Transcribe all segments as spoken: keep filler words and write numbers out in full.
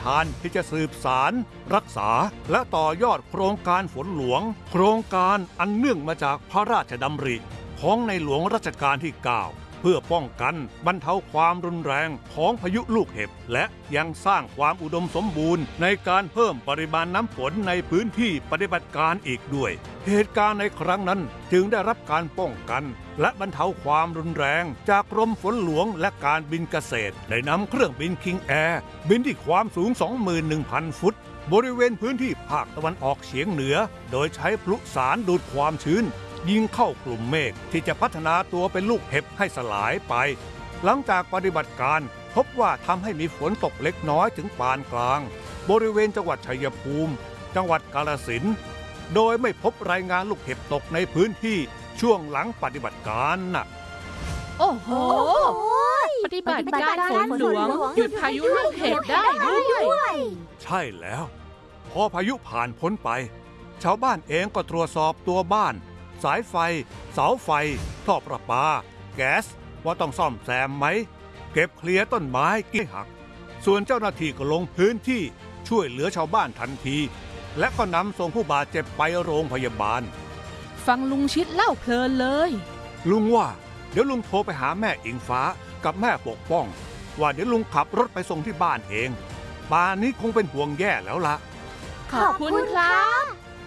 ทานที่จะสืบสารรักษาและต่อยอดโครงการฝนหลวงโครงการอันเนื่องมาจากพระราชดำริของในหลวงรัชกาลที่ เก้า เพื่อป้องกันบรรเทาความรุนแรงของพายุลูกเห็บและยังสร้างความอุดมสมบูรณ์ในการเพิ่มปริมาณน้ำฝนในพื้นที่ปฏิบัติการอีกด้วยเหตุการณ์ในครั้งนั้นจึงได้รับการป้องกันและบรรเทาความรุนแรงจากกรมฝนหลวงและการบินเกษตรได้นำเครื่องบินคิงแอร์บินที่ความสูง สองหมื่นหนึ่งพัน ฟุตบริเวณพื้นที่ภาคตะวันออกเฉียงเหนือโดยใช้พลุสารดูดความชื้นยิงเข้ากลุ่มเมฆที่จะพัฒนาตัวเป็นลูกเห็บให้สลายไปหลังจากปฏิบัติการพบว่าทำให้มีฝนตกเล็กน้อยถึงปานกลางบริเวณจังหวัดชัยภูมิจังหวัดกาฬสินธุ์โดยไม่พบรายงานลูกเห็บตกในพื้นที่ช่วงหลังปฏิบัติการน่ะโอ้โหปฏิบัติการฝนหลวงหยุดพายุลูกเห็บได้ด้วยใช่แล้วพอพายุผ่านพ้นไปชาวบ้านเองก็ตรวจสอบตัวบ้านสายไฟเสาไฟท่อประปาแก๊สว่าต้องซ่อมแซมไหมเก็บเคลียร์ต้นไม้กิ่งหักส่วนเจ้าหน้าที่ก็ลงพื้นที่ช่วยเหลือชาวบ้านทันทีและก็นำส่งผู้บาดเจ็บไปโรงพยาบาลฟังลุงชิดเล่าเพลินเลยลุงว่าเดี๋ยวลุงโทรไปหาแม่อิงฟ้ากับแม่ปกป้องว่าเดี๋ยวลุงขับรถไปส่งที่บ้านเองป่านนี้คงเป็นห่วงแย่แล้วล่ะขอบคุณครับ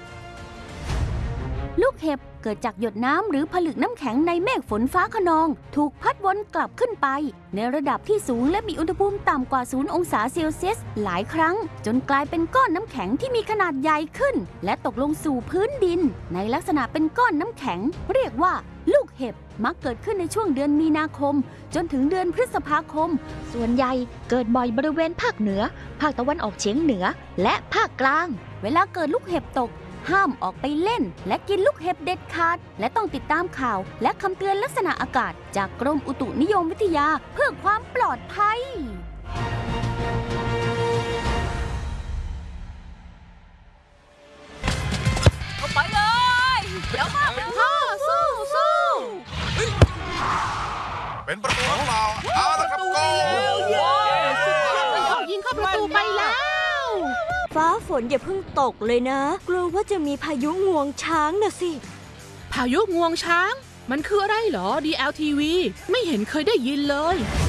ลูกเห็บเกิดจากหยดน้ำหรือผลึกน้ำแข็งในเมฆฝนฟ้าคะนองถูกพัดวนกลับขึ้นไปในระดับที่สูงและมีอุณหภูมิต่ำกว่าศูนย์องศาเซลเซียสหลายครั้งจนกลายเป็นก้อนน้ำแข็งที่มีขนาดใหญ่ขึ้นและตกลงสู่พื้นดินในลักษณะเป็นก้อนน้ำแข็งเรียกว่าลูกเห็บมักเกิดขึ้นในช่วงเดือนมีนาคมจนถึงเดือนพฤษภาคมส่วนใหญ่เกิดบ่อยบริเวณภาคเหนือภาคตะวันออกเฉียงเหนือและภาคกลางเวลาเกิดลูกเห็บตกห้ามออกไปเล่นและกินลูกเห็บเด็ดขาดและต้องติดตามข่าวและคำเตือนลักษณะอากาศจากกรมอุตุนิยมวิทยาเพื่อความปลอดภัยเอาไปเลยเดี๋ยวมาเป็นพ่อสู้สู้เป็นประตูหรือเปล่าเอาละครับโกยิงเข้าประตูไปแล้วฟ้าฝนอย่าเพิ่งตกเลยนะกลัวว่าจะมีพายุงวงช้างน่ะสิพายุงวงช้างมันคืออะไรเหรอ ดี แอล ที วี ไม่เห็นเคยได้ยินเลย